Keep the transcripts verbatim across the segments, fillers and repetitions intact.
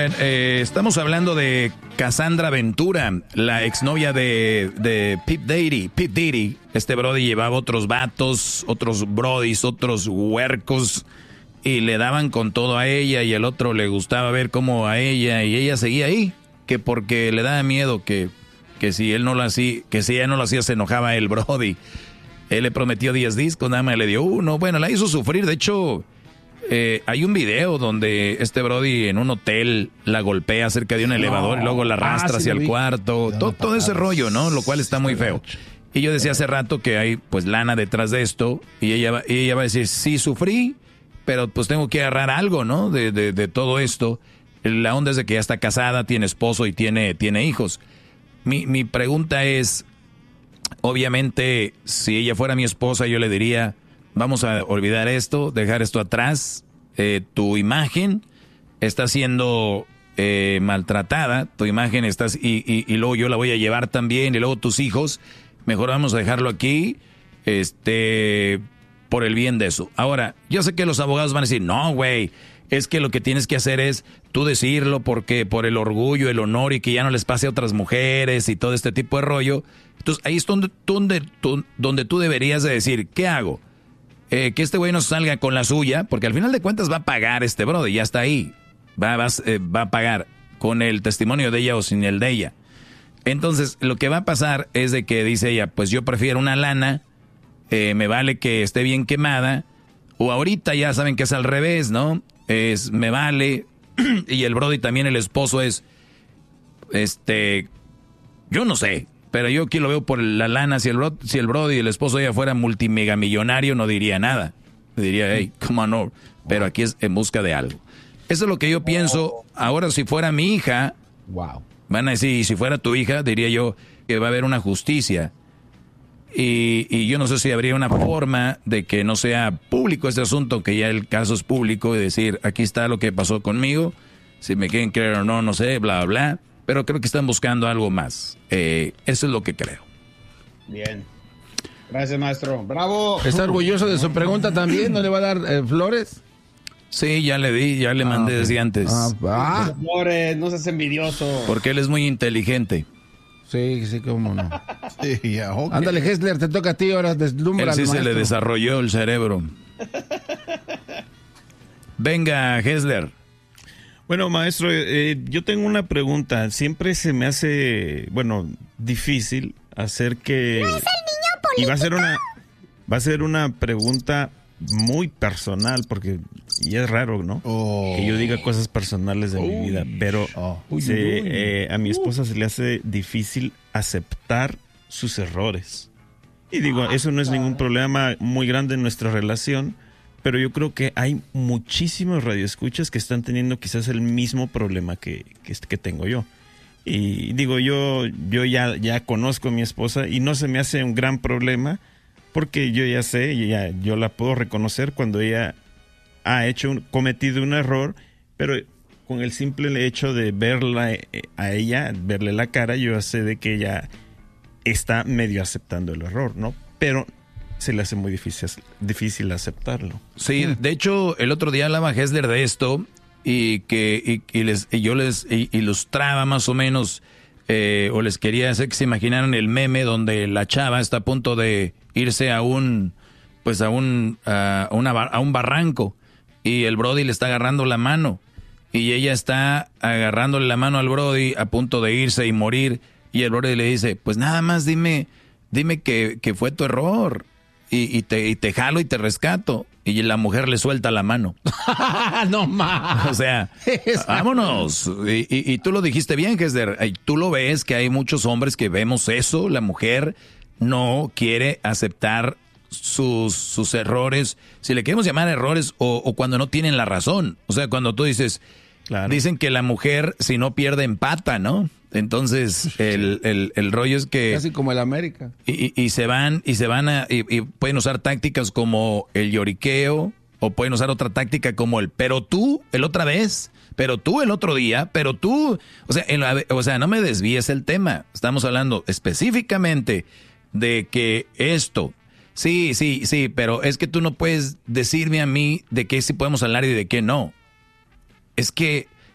Oigan, eh, estamos hablando de Cassandra Ventura, la exnovia de, de Pete Diddy. Pete Diddy, este brody llevaba otros vatos, otros brodis, otros huercos, y le daban con todo a ella, y el otro le gustaba ver cómo a ella, y ella seguía ahí, que porque le daba miedo que, que si él no lo hacía, que si ella no lo hacía se enojaba el brody. Él le prometió diez discos, nada más le dio uno. Bueno, la hizo sufrir, de hecho... Eh, hay un video donde este brody en un hotel la golpea cerca de un elevador no. y luego la arrastra ah, sí hacia el cuarto, todo, todo ese rollo, ¿no? Lo cual está muy feo. Y yo decía hace rato que hay pues lana detrás de esto y ella va, y ella va a decir, sí sufrí, pero pues tengo que agarrar algo, ¿no? De, de, de todo esto. La onda es de que ya está casada, tiene esposo y tiene, tiene hijos. Mi, mi pregunta es, obviamente, si ella fuera mi esposa, yo le diría... Vamos a olvidar esto, dejar esto atrás. Eh, tu imagen está siendo eh, maltratada, tu imagen estás y, y, y luego yo la voy a llevar también y luego tus hijos. Mejor vamos a dejarlo aquí, este, por el bien de eso. Ahora, yo sé que los abogados van a decir, no, güey, es que lo que tienes que hacer es tú decirlo porque por el orgullo, el honor y que ya no les pase a otras mujeres y todo este tipo de rollo. Entonces ahí es donde, donde, tú, donde tú deberías de decir, ¿qué hago? Eh, que este güey no salga con la suya, porque al final de cuentas va a pagar este brother, ya está ahí. Va, va, eh, va a pagar con el testimonio de ella o sin el de ella. Entonces, lo que va a pasar es de que dice ella, pues yo prefiero una lana, eh, me vale que esté bien quemada, o ahorita ya saben que es al revés, ¿no? Es, me vale, y el brother también el esposo es, este, yo no sé. Pero yo aquí lo veo por la lana. Si el, bro, si el brody y el esposo ya fuera multimegamillonario, no diría nada. Diría, hey, come on over. Pero aquí es en busca de algo. Eso es lo que yo pienso. Ahora, si fuera mi hija, wow. Van a decir, si fuera tu hija, diría yo que va a haber una justicia. Y, y yo no sé si habría una forma de que no sea público este asunto, que ya el caso es público, y decir, aquí está lo que pasó conmigo. Si me quieren creer o no, no sé, bla, bla. Pero creo que están buscando algo más. Eh, eso es lo que creo. Bien. Gracias, maestro. ¡Bravo! ¿Está orgulloso de su pregunta también? ¿No le va a dar eh, flores? Sí, ya le di, ya le ah, mandé okay. desde antes. Ah, ah. Flores, no seas envidioso. Porque él es muy inteligente. Sí, sí, cómo no. Sí, ya, okay. Ándale, Hessler, te toca a ti, ahora deslumbra. Él sí se le desarrolló el cerebro. Venga, Hessler. Bueno, maestro, eh, yo tengo una pregunta. Siempre se me hace, bueno, difícil hacer que... ¿No es el niño político? Y va a ser una, va a ser una pregunta muy personal, porque ya es raro, ¿no? Oh. Que yo diga cosas personales de oh. mi vida, pero oh. se, eh, a mi esposa se le hace difícil aceptar sus errores. Y digo, eso no es ningún problema muy grande en nuestra relación, pero yo creo que hay muchísimos radioescuchas que están teniendo quizás el mismo problema que, que, que tengo yo. Y digo, yo, yo ya, ya conozco a mi esposa y no se me hace un gran problema porque yo ya sé, ya, yo la puedo reconocer cuando ella ha hecho un, cometido un error, pero con el simple hecho de verla a ella, verle la cara, yo ya sé de que ella está medio aceptando el error, ¿no? Pero se le hace muy difícil, difícil aceptarlo. Sí, de hecho, el otro día hablaba Hessler de esto y que y, y les, y yo les ilustraba más o menos, eh, o les quería hacer que se imaginaran el meme donde la chava está a punto de irse a un, pues a un, a, una, a un barranco y el brody le está agarrando la mano y ella está agarrándole la mano al brody a punto de irse y morir y el brody le dice, pues nada más dime, dime que, que fue tu error. Y, y, te, y te jalo y te rescato. Y la mujer le suelta la mano. No más. O sea, vámonos. Y, y, y tú lo dijiste bien, Hessler. Tú lo ves que hay muchos hombres que vemos eso. La mujer no quiere aceptar sus, sus errores. Si le queremos llamar errores o, o cuando no tienen la razón. O sea, cuando tú dices, claro. Dicen que la mujer si no pierde empata, ¿no? Entonces, el, el, el rollo es que... Casi como el América. Y, y, y se van, y se van a... Y, y pueden usar tácticas como el lloriqueo, o pueden usar otra táctica como el pero tú, el otra vez, pero tú el otro día, pero tú... O sea, en la, o sea, no me desvíes el tema. Estamos hablando específicamente de que esto... Sí, sí, sí, pero es que tú no puedes decirme a mí de qué sí podemos hablar y de qué no. Es que...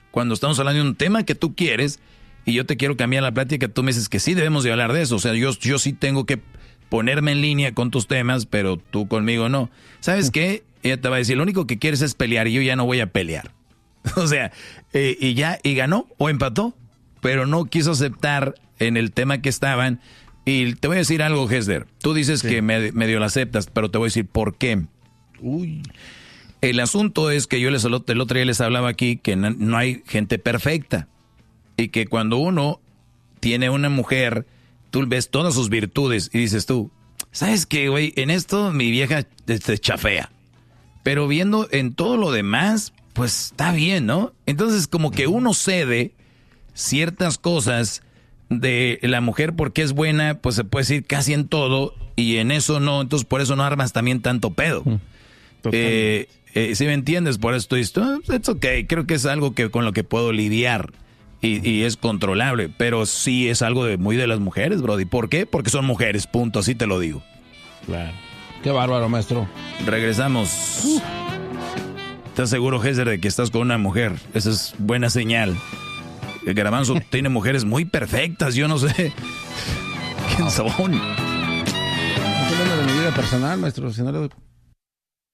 cuando estamos hablando de un tema que tú quieres y yo te quiero cambiar la plática, tú me dices que sí debemos de hablar de eso. O sea, yo, yo sí tengo que ponerme en línea con tus temas, pero tú conmigo no. ¿Sabes qué? Ella te va a decir, lo único que quieres es pelear y yo ya no voy a pelear. O sea, eh, y ya, y ganó o empató, pero no quiso aceptar en el tema que estaban. Y te voy a decir algo, Hesler. Tú dices sí. que me, medio lo aceptas, pero te voy a decir por qué. Uy. El asunto es que yo les, el otro día les hablaba aquí que no, no hay gente perfecta. Y que cuando uno tiene una mujer, tú ves todas sus virtudes y dices tú, ¿sabes qué, güey? En esto mi vieja te chafea. Pero viendo en todo lo demás, pues está bien, ¿no? Entonces como que uno cede ciertas cosas de la mujer porque es buena, pues se puede decir casi en todo, y en eso no, entonces por eso no armas también tanto pedo. Eh, eh, ¿sí me entiendes? Por eso estoy, it's okay, creo que es algo que con lo que puedo lidiar y, y es controlable, pero sí es algo de muy de las mujeres, brody. ¿Por qué? Porque son mujeres, punto, así te lo digo. Claro. Qué bárbaro, maestro. Regresamos. Uh. ¿Estás seguro, Hesler, de que estás con una mujer? Esa es buena señal. El Garbanzo tiene mujeres muy perfectas, yo no sé quién son. No hablando de mi vida personal, maestro, si no le